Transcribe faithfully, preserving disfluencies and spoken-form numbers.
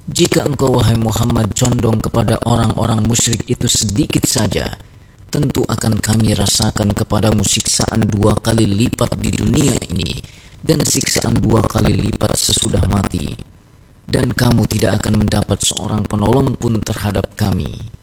Jika engkau wahai Muhammad condong kepada orang-orang musyrik itu sedikit saja, tentu akan kami rasakan kepadamu siksaan dua kali lipat di dunia ini dan siksaan dua kali lipat sesudah mati, dan kamu tidak akan mendapat seorang penolong pun terhadap kami.